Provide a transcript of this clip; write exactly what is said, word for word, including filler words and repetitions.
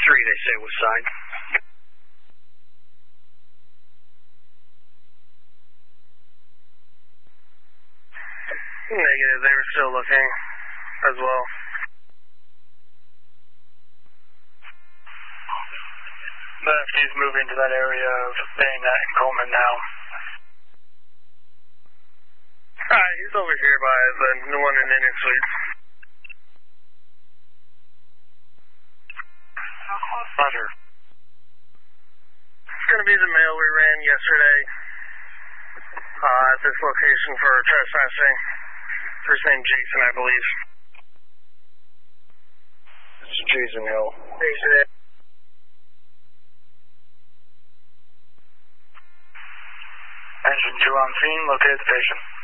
three, they say, was signed. Negative, they were still looking as well. The F D's moving to that area of Bayonet and Coleman now. Alright, he's over here by the New London Indian Suites. Roger. It's going to be the mail we ran yesterday uh, at this location for trespassing. First name Jason, I believe. It's Jason Hill. Jason Hill. Engine two on scene, locate the patient.